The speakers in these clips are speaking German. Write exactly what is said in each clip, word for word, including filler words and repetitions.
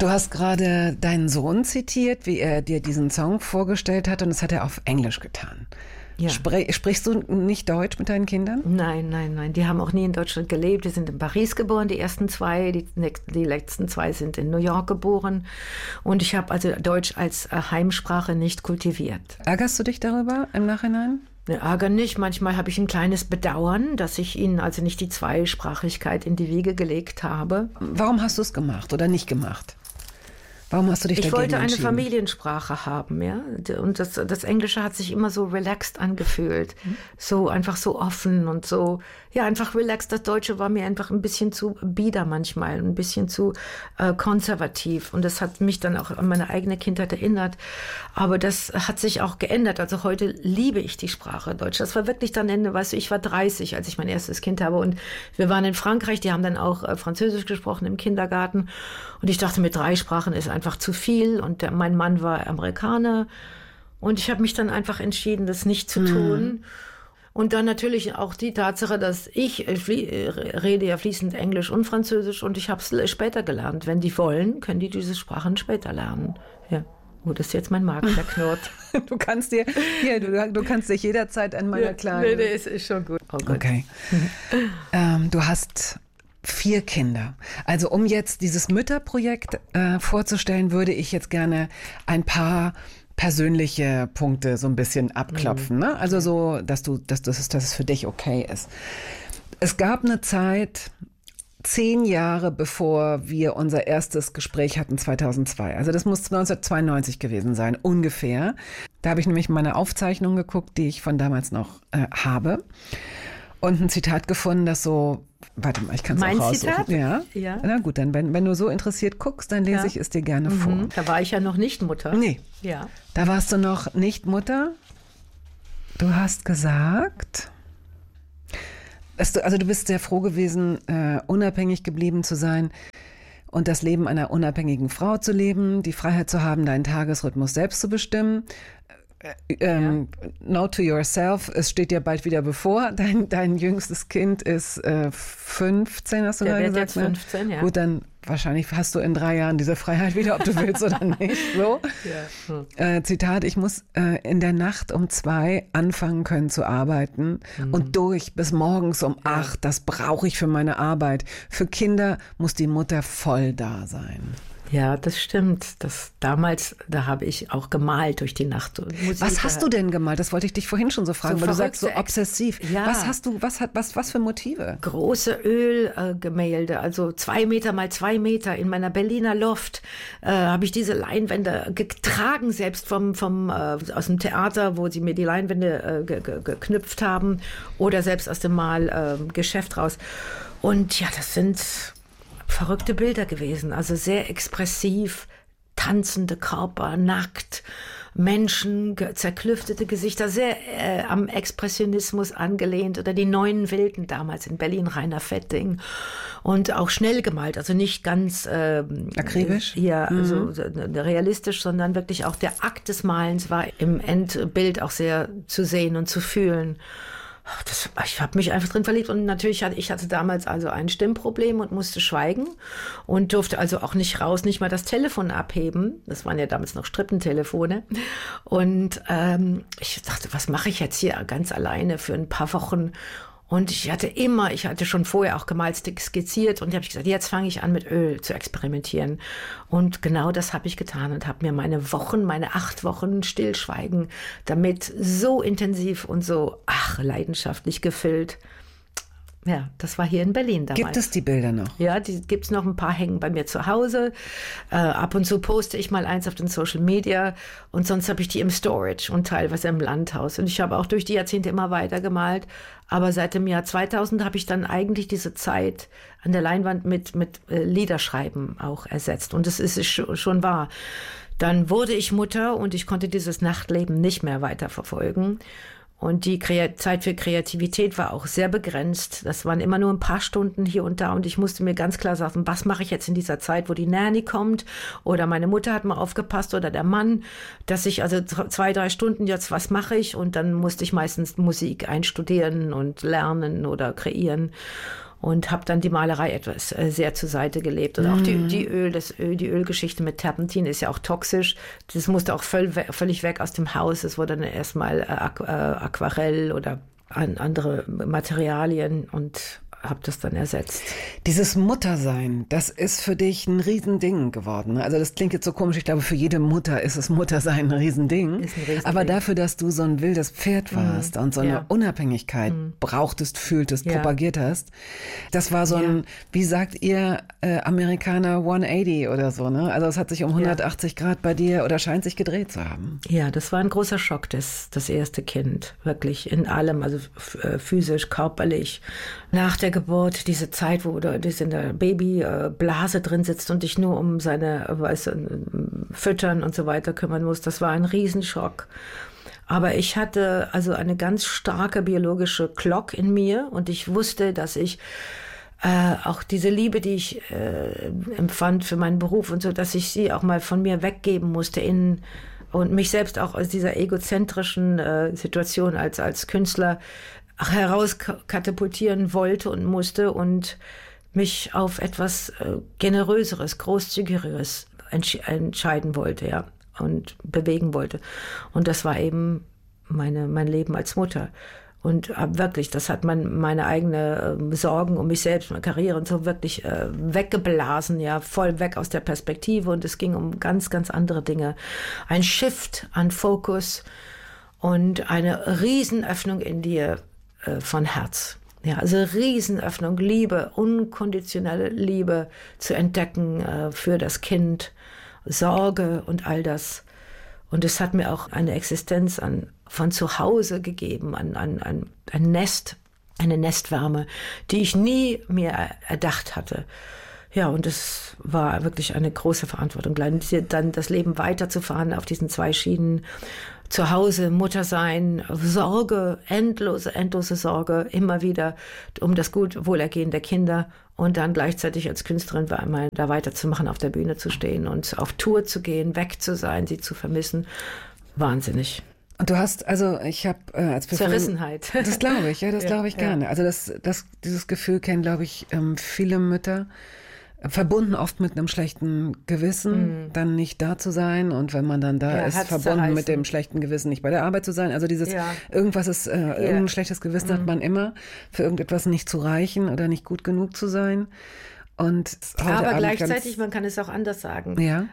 Du hast gerade deinen Sohn zitiert, wie er dir diesen Song vorgestellt hat, und das hat er auf Englisch getan. Ja. Spr- sprichst du nicht Deutsch mit deinen Kindern? Nein, nein, nein. Die haben auch nie in Deutschland gelebt. Die sind in Paris geboren, die ersten zwei. Die, die letzten zwei sind in New York geboren. Und ich habe also Deutsch als Heimsprache nicht kultiviert. Ärgerst du dich darüber im Nachhinein? Ne, Ärger nicht. Manchmal habe ich ein kleines Bedauern, dass ich ihnen also nicht die Zweisprachigkeit in die Wiege gelegt habe. Warum hast du es gemacht oder nicht gemacht? Warum hast du dich dagegen entschieden? Ich wollte eine entschieden? Familiensprache haben, ja. Und das, das Englische hat sich immer so relaxed angefühlt. Mhm. So einfach so offen und so, ja, einfach relaxed. Das Deutsche war mir einfach ein bisschen zu bieder manchmal, ein bisschen zu äh, konservativ. Und das hat mich dann auch an meine eigene Kindheit erinnert. Aber das hat sich auch geändert. Also heute liebe ich die Sprache Deutsch. Das war wirklich dann Ende, weißt du, ich war dreißig, als ich mein erstes Kind habe. Und wir waren in Frankreich, die haben dann auch äh, Französisch gesprochen im Kindergarten. Und ich dachte, mit drei Sprachen ist einfach zu viel. Und der, mein Mann war Amerikaner. Und ich habe mich dann einfach entschieden, das nicht zu tun. Mhm. Und dann natürlich auch die Tatsache, dass ich rede ja fließend Englisch und Französisch und ich habe es später gelernt. Wenn die wollen, können die diese Sprachen später lernen. Ja. Oh, das ist jetzt mein Magen, der knurrt. Du kannst dir, hier, du, du kannst dich jederzeit an meiner ja, kleinen... Nee, nee, ist, ist schon gut. Oh Gott. Okay. ähm, du hast vier Kinder. Also um jetzt dieses Mütterprojekt äh, vorzustellen, würde ich jetzt gerne ein paar persönliche Punkte so ein bisschen abklopfen. Mhm. Ne? Also so, dass du, dass, dass, dass es für dich okay ist. Es gab eine Zeit... Zehn Jahre bevor wir unser erstes Gespräch hatten, zweitausendzwei. Also das muss neunzehnhundertzweiundneunzig gewesen sein, ungefähr. Da habe ich nämlich meine Aufzeichnung geguckt, die ich von damals noch äh, habe. Und ein Zitat gefunden, das so, warte mal, ich kann es auch raussuchen. Mein Zitat? Ja. ja. Na gut, dann wenn, wenn du so interessiert guckst, dann lese ja. ich es dir gerne mhm. vor. Da war ich ja noch nicht Mutter. Nee. Ja. Da warst du noch nicht Mutter. Du hast gesagt... Also du bist sehr froh gewesen, äh, unabhängig geblieben zu sein und das Leben einer unabhängigen Frau zu leben, die Freiheit zu haben, deinen Tagesrhythmus selbst zu bestimmen. Äh, ähm, ja. Note to yourself, es steht dir bald wieder bevor. Dein, dein jüngstes Kind ist äh, fünfzehn, hast du Der gerade wird gesagt? Jetzt fünfzehn, ne? ja. Gut, dann wahrscheinlich hast du in drei Jahren diese Freiheit wieder, ob du willst oder nicht. So. Ja. Hm. Äh, Zitat, ich muss äh, in der Nacht um zwei anfangen können zu arbeiten mhm. und durch bis morgens um ja. acht. Das brauche ich für meine Arbeit. Für Kinder muss die Mutter voll da sein. Ja, das stimmt. Das, damals, da habe ich auch gemalt durch die Nacht. Musik was hast du denn gemalt? Das wollte ich dich vorhin schon so fragen, so weil du sagst so obsessiv. Ja. Was hast du, was hat, was, was für Motive? Große Ölgemälde, äh, also zwei Meter mal zwei Meter in meiner Berliner Loft äh, habe ich diese Leinwände getragen, selbst vom, vom äh, aus dem Theater, wo sie mir die Leinwände äh, ge, ge, geknüpft haben, oder selbst aus dem Malgeschäft äh, raus. Und ja, das sind verrückte Bilder gewesen, also sehr expressiv, tanzende Körper, nackt, Menschen, zerklüftete Gesichter, sehr äh, am Expressionismus angelehnt oder die neuen Wilden damals in Berlin, Rainer Fetting, und auch schnell gemalt, also nicht ganz äh, akribisch, ja, mhm. also realistisch, sondern wirklich auch der Akt des Malens war im Endbild auch sehr zu sehen und zu fühlen. Das, ich habe mich einfach drin verliebt und natürlich hatte ich hatte damals also ein Stimmproblem und musste schweigen und durfte also auch nicht raus, nicht mal das Telefon abheben. Das waren ja damals noch Strippentelefone. Und ähm, ich dachte, was mache ich jetzt hier ganz alleine für ein paar Wochen? Und ich hatte immer, ich hatte schon vorher auch gemalt, skizziert, und ich habe gesagt, jetzt fange ich an, mit Öl zu experimentieren. Und genau das habe ich getan und habe mir meine Wochen, meine acht Wochen Stillschweigen damit so intensiv und so, ach, leidenschaftlich gefüllt. Ja, das war hier in Berlin damals. Gibt es die Bilder noch? Ja, die gibt's noch, ein paar hängen bei mir zu Hause. Äh, ab und zu poste ich mal eins auf den Social Media und sonst habe ich die im Storage und teilweise im Landhaus. Und ich habe auch durch die Jahrzehnte immer weiter gemalt. Aber seit dem Jahr zweitausend habe ich dann eigentlich diese Zeit an der Leinwand mit, mit äh, Liederschreiben auch ersetzt. Und das ist schon, schon wahr. Dann wurde ich Mutter und ich konnte dieses Nachtleben nicht mehr weiterverfolgen. Und die Kre- Zeit für Kreativität war auch sehr begrenzt. Das waren immer nur ein paar Stunden hier und da. Und ich musste mir ganz klar sagen, was mache ich jetzt in dieser Zeit, wo die Nanny kommt? Oder meine Mutter hat mal aufgepasst oder der Mann. Dass ich also zwei, drei Stunden jetzt, was mache ich? Und dann musste ich meistens Musik einstudieren und lernen oder kreieren. und habe dann die Malerei etwas äh, sehr zur Seite gelebt. Und auch die, die Öl, das Öl, die Ölgeschichte mit Terpentin ist ja auch toxisch. Das musste auch völ, völlig weg aus dem Haus. Es wurde dann erstmal äh, Aqu äh, Aquarell oder an andere Materialien und habe das dann ersetzt. Dieses Muttersein, das ist für dich ein Riesending geworden. Also das klingt jetzt so komisch, ich glaube, für jede Mutter ist es Muttersein ein Riesending. Ist ein Riesending. Aber dafür, dass du so ein wildes Pferd warst mhm. und so eine ja. Unabhängigkeit mhm. brauchtest, fühltest, ja. propagiert hast, das war so ein, ja. wie sagt ihr äh, Amerikaner, hundertachtzig oder so, ne? Also es hat sich um hundertachtzig ja. Grad bei dir oder scheint sich gedreht zu haben. Ja, das war ein großer Schock, das, das erste Kind, wirklich in allem, also physisch, körperlich. Nach der Geburt, diese Zeit, wo du in der Babyblase drin sitzt und dich nur um seine weißt du, Füttern und so weiter kümmern musst, das war ein Riesenschock. Aber ich hatte also eine ganz starke biologische Clock in mir und ich wusste, dass ich äh, auch diese Liebe, die ich äh, empfand für meinen Beruf und so, dass ich sie auch mal von mir weggeben musste in und mich selbst auch aus dieser egozentrischen äh, Situation als, als Künstler herauskatapultieren wollte und musste und mich auf etwas äh, Generöseres, Großzügigeres entsch entscheiden wollte, ja, und bewegen wollte. Und das war eben meine, mein Leben als Mutter. Und äh, wirklich, das hat man meine eigene äh, Sorgen um mich selbst, meine Karriere und so wirklich äh, weggeblasen, ja, voll weg aus der Perspektive. Und es ging um ganz, ganz andere Dinge. Ein Shift an Fokus und eine Riesenöffnung in dir, von Herz. Ja, also Riesenöffnung, Liebe, unkonditionelle Liebe zu entdecken äh, für das Kind, Sorge und all das. Und es hat mir auch eine Existenz an, von zu Hause gegeben, an, an, an ein Nest, eine Nestwärme, die ich nie mehr erdacht hatte. Ja, und es war wirklich eine große Verantwortung, dann das Leben weiterzufahren auf diesen zwei Schienen. Zu Hause, Mutter sein, Sorge, endlose, endlose Sorge, immer wieder um das gut Wohlergehen der Kinder und dann gleichzeitig als Künstlerin war einmal da weiterzumachen, auf der Bühne zu stehen und auf Tour zu gehen, weg zu sein, sie zu vermissen. Wahnsinnig. Und du hast, also ich habe äh, als Zerrissenheit. Vorhin, das glaube ich, ja, das ja, glaube ich gerne. Ja. Also das, das, dieses Gefühl kennen, glaube ich, ähm, viele Mütter. Verbunden oft mit einem schlechten Gewissen, mm. dann nicht da zu sein und wenn man dann da ja, ist, verbunden mit dem schlechten Gewissen, nicht bei der Arbeit zu sein. Also dieses, ja. irgendwas ist, äh, yeah. irgendein schlechtes Gewissen mm. hat man immer, für irgendetwas nicht zu reichen oder nicht gut genug zu sein. Und aber Abend gleichzeitig, man kann es auch anders sagen, ja?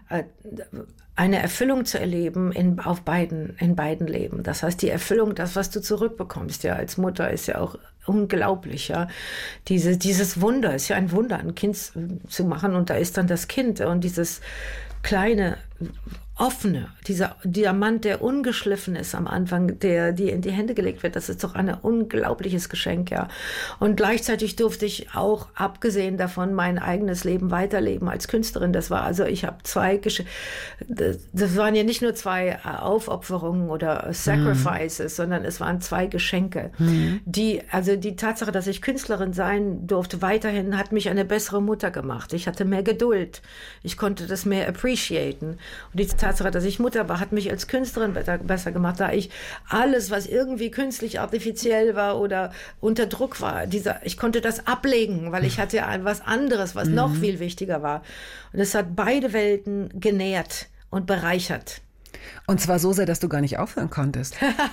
eine Erfüllung zu erleben in, auf beiden, in beiden Leben. Das heißt, die Erfüllung, das, was du zurückbekommst, ja, als Mutter, ist ja auch unglaublich, ja. Diese, dieses Wunder, ist ja ein Wunder, ein Kind zu machen und da ist dann das Kind und dieses kleine, offene, dieser Diamant, der ungeschliffen ist am Anfang, der dir in die Hände gelegt wird, das ist doch ein unglaubliches Geschenk, ja. Und gleichzeitig durfte ich auch, abgesehen davon, mein eigenes Leben weiterleben als Künstlerin. Das war also, ich habe zwei, Gesch das, das waren ja nicht nur zwei Aufopferungen oder Sacrifices, mhm. sondern es waren zwei Geschenke. Mhm. Die, also die Tatsache, dass ich Künstlerin sein durfte, weiterhin hat mich eine bessere Mutter gemacht. Ich hatte mehr Geduld. Ich konnte das mehr appreciaten. Und die Tatsache, dass ich Mutter war, hat mich als Künstlerin besser, besser gemacht, da ich alles, was irgendwie künstlich, artifiziell war oder unter Druck war, dieser, ich konnte das ablegen, weil ich hatte ja was anderes, was mhm. noch viel wichtiger war. Und es hat beide Welten genährt und bereichert. Und zwar so sehr, dass du gar nicht aufhören konntest.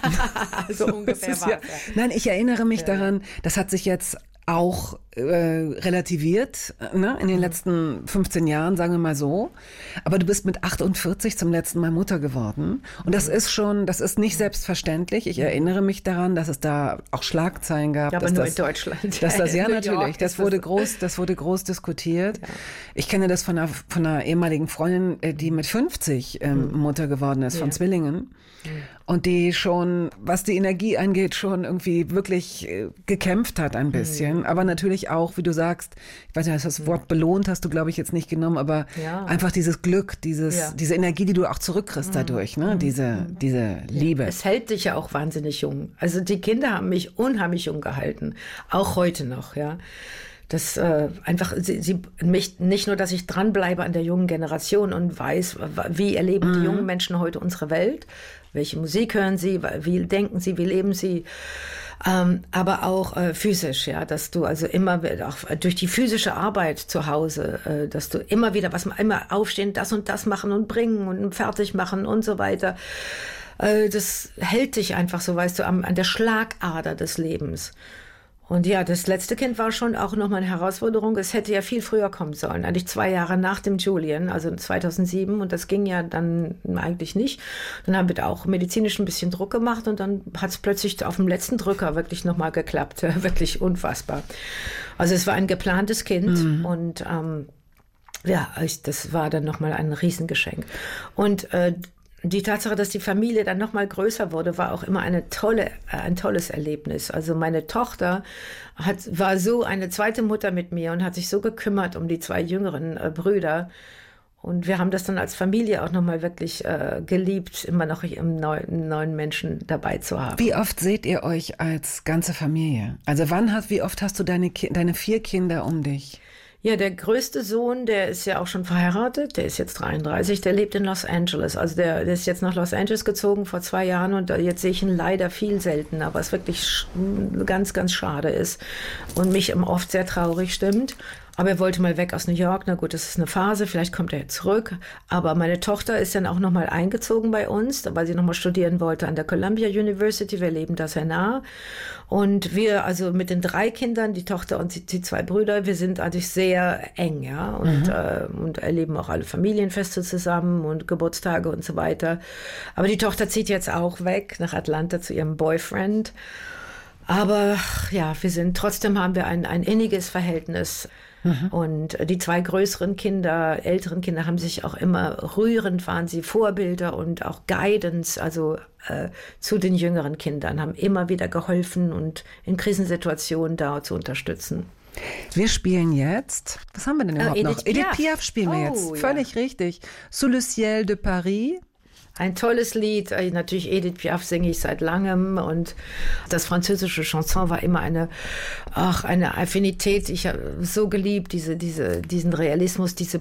so ungefähr war ja, Nein, ich erinnere mich ja. daran, das hat sich jetzt auch äh, relativiert, ne, in den letzten fünfzehn Jahren, sagen wir mal so. Aber du bist mit achtundvierzig zum letzten Mal Mutter geworden. Und das ist schon, das ist nicht selbstverständlich. Ich erinnere mich daran, dass es da auch Schlagzeilen gab. Ja, aber dass nur das, in Deutschland. Dass das, ja, natürlich. Das wurde groß, das wurde groß diskutiert. Ja. Ich kenne das von einer, von einer ehemaligen Freundin, die mit fünfzig ähm, mhm. Mutter geworden ist, ja. von Zwillingen. Mhm. Und die schon, was die Energie angeht, schon irgendwie wirklich äh, gekämpft hat ein bisschen. Mhm. Aber natürlich auch, wie du sagst, ich weiß nicht, das Wort mhm. belohnt hast du, glaube ich, jetzt nicht genommen, aber ja. einfach dieses Glück, dieses, ja. diese Energie, die du auch zurückkriegst mhm. dadurch, ne? Mhm. Diese, diese Liebe. Ja. Es hält dich ja auch wahnsinnig jung. Also die Kinder haben mich unheimlich jung gehalten. Auch heute noch, ja. Das äh, einfach, sie, sie mich, nicht nur, dass ich dranbleibe an der jungen Generation und weiß, wie erleben mhm. die jungen Menschen heute unsere Welt, welche Musik hören sie, wie denken sie, wie leben sie, Ähm, aber auch äh, physisch, ja, dass du also immer auch durch die physische Arbeit zu Hause, äh, dass du immer wieder was immer aufstehen, das und das machen und bringen und fertig machen und so weiter. Äh, das hält dich einfach so, weißt du, am, an der Schlagader des Lebens. Und ja, das letzte Kind war schon auch nochmal eine Herausforderung. Es hätte ja viel früher kommen sollen, eigentlich zwei Jahre nach dem Julian, also zweitausendsieben. Und das ging ja dann eigentlich nicht. Dann haben wir da auch medizinisch ein bisschen Druck gemacht und dann hat es plötzlich auf dem letzten Drücker wirklich nochmal geklappt. Wirklich unfassbar. Also es war ein geplantes Kind mhm. und ähm, ja, ich, das war dann nochmal ein Riesengeschenk. Und äh, die Tatsache, dass die Familie dann noch mal größer wurde, war auch immer eine tolle, ein tolles Erlebnis. Also meine Tochter hat, war so eine zweite Mutter mit mir und hat sich so gekümmert um die zwei jüngeren äh, Brüder. Und wir haben das dann als Familie auch noch mal wirklich äh, geliebt, immer noch einen neuen, neuen Menschen dabei zu haben. Wie oft seht ihr euch als ganze Familie? Also wann hast, wie oft hast du deine, deine vier Kinder um dich? Ja, der größte Sohn, der ist ja auch schon verheiratet, der ist jetzt dreiunddreißig, der lebt in Los Angeles. Also der, der ist jetzt nach Los Angeles gezogen vor zwei Jahren und jetzt sehe ich ihn leider viel seltener, was wirklich ganz, ganz schade ist und mich oft sehr traurig stimmt. Aber er wollte mal weg aus New York. Na gut, das ist eine Phase, vielleicht kommt er zurück. Aber meine Tochter ist dann auch noch mal eingezogen bei uns, weil sie noch mal studieren wollte an der Columbia University. Wir leben da sehr nah. Und wir, also mit den drei Kindern, die Tochter und die, die zwei Brüder, wir sind eigentlich sehr eng, ja. Und, mhm. äh, und erleben auch alle Familienfeste zusammen und Geburtstage und so weiter. Aber die Tochter zieht jetzt auch weg nach Atlanta zu ihrem Boyfriend. Aber ja, wir sind, trotzdem haben wir ein, ein inniges Verhältnis. Mhm. Und die zwei größeren Kinder, älteren Kinder haben sich auch immer rührend, waren sie Vorbilder und auch Guidance, also äh, zu den jüngeren Kindern, haben immer wieder geholfen und in Krisensituationen da zu unterstützen. Wir spielen jetzt, was haben wir denn überhaupt äh, Edith noch? Piaf. Edith Piaf spielen wir oh, jetzt, völlig ja. richtig. Sous le ciel de Paris. Ein tolles Lied, natürlich Edith Piaf singe ich seit langem und das französische Chanson war immer eine, ach, eine Affinität. Ich habe so geliebt, diese, diese, diesen Realismus, diese